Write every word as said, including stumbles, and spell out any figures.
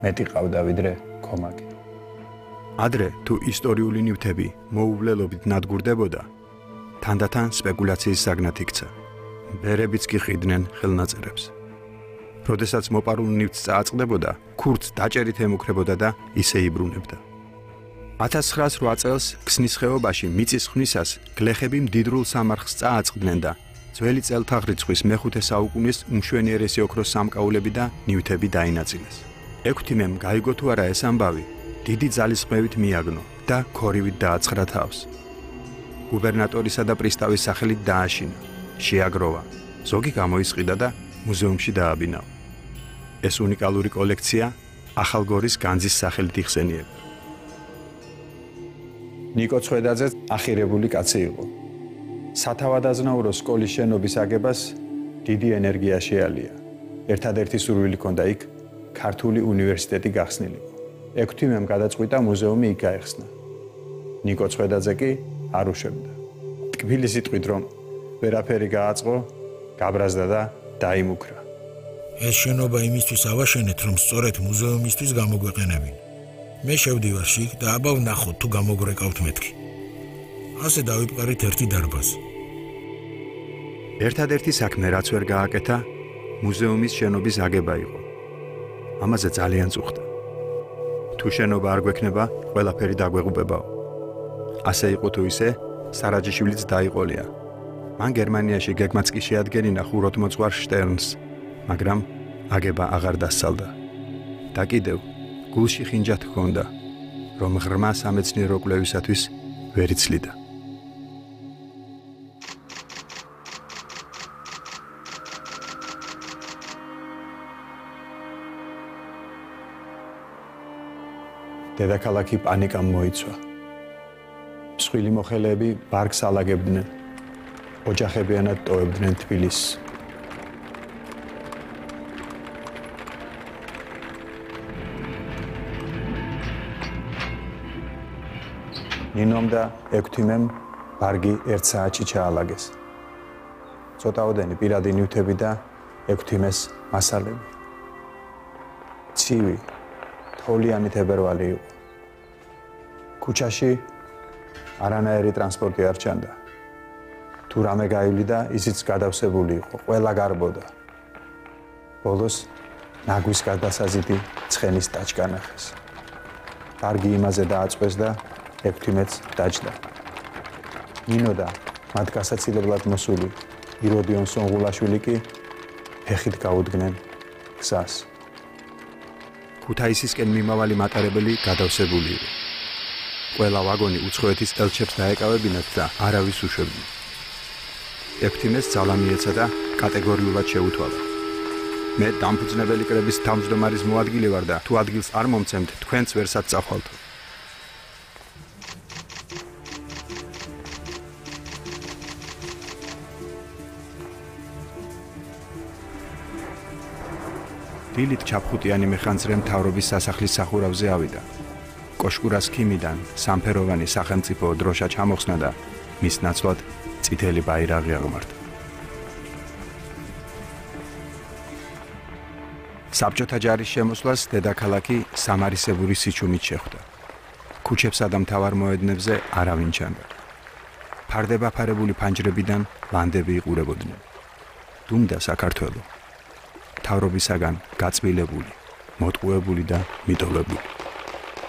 მეტი ყავდა ვიდრე კომაკი. ადრე თუ ისტორიული ნივთები მოუვლელობით ნადგურდებოდა, თანდათან სპეკულაციის საგნად იქცა. ბერებიც კი ყიდნენ ხელნაწერებს. როდესაც მოპარულ ნივთს წააწყდებოდა, ქურდს დაჭერით ემუქრებოდა და ისე იბრუნებდა. ათას ცხრაას რვა წელს ქსნის ხეობაში მიწის ხვნისას გლეხები მდიდრულ სამარხს წააწყდნენ და ძველი წელთაღრიცხვის მეხუთე საუკუნის უმშვენიერესი ოქროს სამკაულები და ნივთები დაინაწილეს. ექვთიმემ გაიგო თუ არა ეს ამბავი, დიდი ძალისხმევით მიაგნო და ქორივით დააცხრა თავს. გუბერნატორისა და პრისტავის სახელით დააშინა, შეაგროვა, ზოგი გამოისყიდა და მუზეუმში დააბინავა. ეს უნიკალური კოლექცია ახალგორის განძის სახელით იხსენიება. ნიკო ცხვედაძე ახირებული კაცი იყო. სათავადაზნაურო სკოლის შენობის აგებას დიდი ენერგია შეალია. ერთადერთი სურვილი ჰქონდა იქ ქართული უნივერსიტეტი გახსნილიყო. ექვთიმემ გადაწყვიტა მუზეუმი იქ გაეხსნა. ნიკო ცხვედაძე კი არ უშვებდა. ტკბილი სიტყვით რომ ვერაფერი გააწყო, გაბრაზდა და დაიმუქრა. ეს შენობა იმისთვის ავაშენეთ, რომ სწორედ მუზეუმისთვის გამოგვეყენებინ. მე შევდივარ შიგ და აბა ვნახოთ თუ გამოგვრეკავთ მეთქი. ასე დავიპყარით ერთი დარბაზი. ერთადერთი საქმე რაც ვერ გააკეთა, მუზეუმის შენობის აგება იყო. ამაზე ძალიან წუხდა. თუ შენობა არ გვექნება, ყველაფერი დაგვეღუპებაო. ასე იყო თუ ისე, სარაჯიშვილიც დაიყოლია. მან გერმანიაში გეგმაც კი შეადგენინა ხუროთმოძღვარ შტერნს, მაგრამ აგება აღარ დასწალდა. და კიდევ გულში ხინჯად ჰქონდა, რომ ღრმა სამეცნიერო კვლევისათვის ვერ იცლიდა. დედაქალაქი პანიკამ მოიცვა. მსხვილი მოხელეები ბარგს ალაგებდნენ, ოჯახებიანად ტოვებდნენ თბილისს. ნინომ და ექვთიმემ ბარგი ერთ საათში ჩაალაგეს. ცოტაოდენი პირადი ნივთები და ექვთიმეს მასალები. ცივი, თოვლიანი თებერვალი იყო. ქუჩაში არანაირი ტრანსპორტი არ ჩანდა. თუ რამე გაივლიდა, ისიც გადავსებული იყო, ყველა გარბოდა. ბოლოს ნაგვის გადასაზიდი ცხენის ტაჭკა ნახეს. ბარგი იმაზე დააწყვეს და ექვთიმეც დაჯდა. ნინო და მათ გასაცილებლად მოსული იროდიონ სონღულაშვილი კი ფეხით გაუდგნენ გზას. ქუთაისისკენ მიმავალი მატარებელი გადავსებული იყო. ყველა ვაგონი უცხოეთის ელჩებს დაეკავებინათ და არავის უშვებდნენ. ექვთიმეს ძალა მიეცა და კატეგორიულად შეუთვალა. მე დამფუძნებელი კრების თავმჯდომარის მოადგილე ვარ და თუ ადგილს არ მომცემთ, თქვენც ვერსად წახვალთო. დილით ჩაფხუტიანი მეხანძრე მთავრობის სასახლის სახურავზე ავიდა. კოშკურას ქიმიდან სამფეროვანი სახელმწიფო დროშა ჩამოხსნა და მის ნაცვლად წითელი ბაირაღი აღმართა. საბჭოთა ჯარის შემოსვლას დედაქალაქი სამარისებური სიჩუმით შეხვდა. ქუჩებსა და მთავარ მოედნებზე არავინ ჩანდა. ფარდებაფარებული ფანჯრებიდან ლანდები იყურებოდნენ. დუმდა საქართველო. თავრობისაგან გაწმილებული, მოტყუებული და მიტოვებული.